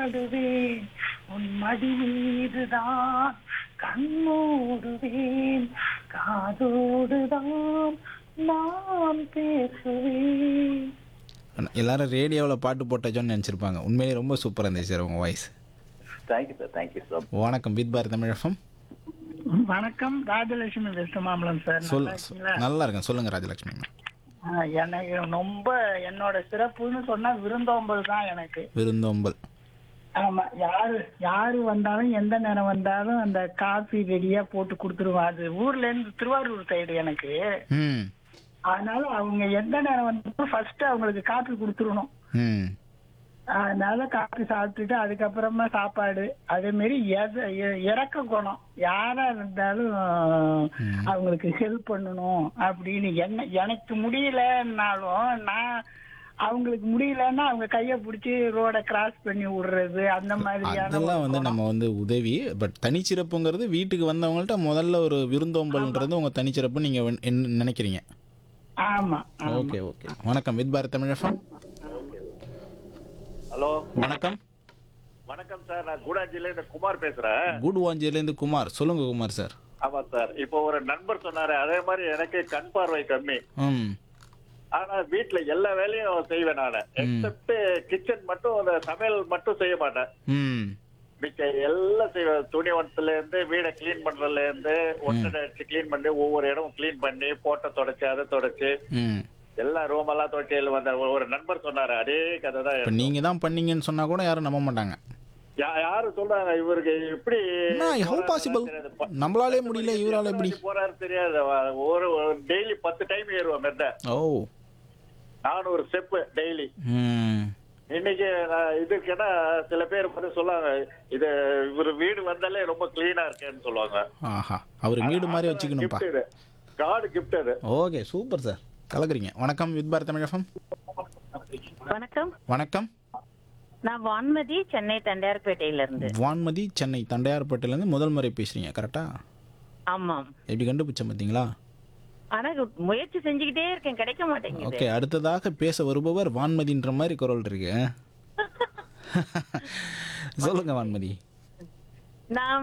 ஆடுவேன் உன் மடி மீதுதான் கண்ணோடுவேன் காதோடுதான் நான் பேசுவேன். எல்லாரும் ரேடியோவில் பாட்டு போட்டச்சோன்னு நினச்சிருப்பாங்க. உண்மையிலேயே ரொம்ப சூப்பராக இருந்துச்சு சார் உங்கள் voice. Thank you sir, thank you sir. வணக்கம் வித் பாரத் தமிழகம். வணக்கம், ராஜலட்சுமி வெஸ்ட் மாம்பலம் சார். நல்லா இருக்கீங்களா? நல்லா இருக்கேன். சொல்லுங்கள் ராஜலட்சுமி மேம். எனக்கு ரொம்ப என்னோட சிறப்புன்னு சொன்னா விருந்தோம்பல் தான் எனக்கு. விருந்தோம்பல். ஆமா, யாரு வந்தாலும் எந்த நேரம் வந்தாலும் அந்த காஃபி ரெடியா போட்டு கொடுத்துருவா. அது ஊர்ல இருந்து திருவாரூர் சைடு எனக்கு. ம் அதனால அவங்க எந்த நேரம் வந்தாலும் ஃபர்ஸ்ட் அவங்களுக்கு காஃபி கொடுத்துடணும். ம் அதனால காஃபி சாப்பிட்டுட்டு அதுக்கப்புறமா சாப்பாடு. அதே மாதிரி இறக்க குணம், யாரா இருந்தாலும் அவங்களுக்கு ஹெல்ப் பண்ணணும் அப்படின்னு. எனக்கு முடியலன்னாலும் நான் அவங்களுக்கு முடியலன்னா அவங்க கைய பிடிச்சி ரோட கிராஸ் பண்ணி விடுறது, அந்த மாதிரியான அதெல்லாம் வந்து நம்ம வந்து உதவி. பட் தனிச்சிறப்புங்கிறது வீட்டுக்கு வந்தவங்கள்ட்ட முதல்ல ஒரு விருந்தோம்பல்ன்றது உங்கள் தனிச்சிறப்பு நீங்கள் என்ன நினைக்கிறீங்க? ஆமா. Okay okay. வணக்கம் வித் பாரத் தமிழகம். ஹலோ, வணக்கம். வணக்கம் சார். நான் கூடாஞ்சில இருந்து குமார் பேசுறேன். குட்வாஞ்சிலேருந்து குமார். சொல்லுங்க குமார் சார். ஆமா சார், இப்போ ஒரு நண்பர் சொன்னாரு, அதே மாதிரி எனக்கு கண் பார்வை கம்மி. ம் ஆனா வீட்டுல எல்லா வேலையும் செய்வேன் நானு. எக்ஸப்ட் கிச்சன் மட்டும், அந்த சமையல் மட்டும் செய்ய மாட்டேன். ம் மிச்ச எல்லாம் செய்வேன். துணி ஒன்றத்துல இருந்து வீடை கிளீன் பண்றதுல இருந்து ஒட்டடை அடிச்சு கிளீன் பண்ணி ஒவ்வொரு இடமும் கிளீன் பண்ணி போட்ட தொடச்சு அதை தொடச்சு ம் எல்லா ரூம் எல்லாம் தொடச்சு வந்த ஒரு நண்பர் சொன்னாரு, அதே கதை தான். இப்போ நீங்கள் தான் பண்ணீங்கன்னு சொன்னால் கூட யாரும் நம்ப மாட்டாங்க. யாரு சொல்றாங்க இவருக்கு இப்படி how possible? நம்மளாலே முடியல, இவரால எப்படி போறாரு தெரியாது. ஒரு டெய்லி 10 டைம் ஏறுவோம் மெத்த. ஓ 400 ஸ்டெப் டெய்லி. ம் இன்னைக்கு இது கேட்டா சில பேர் வந்து சொல்லுவாங்க, இது இவர் வீடு வந்தாலே ரொம்ப கிளீனா இருக்கேன்னு சொல்லுவாங்க. ஆஹா, அவர் வீடு மாதிரி வச்சுக்கணும்ப்பா. காடு கிஃப்ட் அது. Okay super sir, கலக்குறீங்க. வணக்கம் வித் பாரத் தமிழகம். வணக்கம், வணக்கம். நான் வான்மதி, சென்னை தண்டையார்பேட்டையில இருந்து. வான்மதி, சென்னை தண்டையார்பேட்டையிலேருந்து முதல் முறை பேசுறீங்க கரெக்டா? ஆமாம். எப்படி கண்டுபிடிச்ச பார்த்தீங்களா? ஆனா முயற்சி செஞ்சுக்கிட்டே இருக்கேன், கிடைக்க மாட்டேங்குது. ஓகே, அடுத்ததாக பேச வருபவர் வான்மதின்ற மாதிரி குரல் இருக்கு. சொல்லுங்க வான்மதி. நான்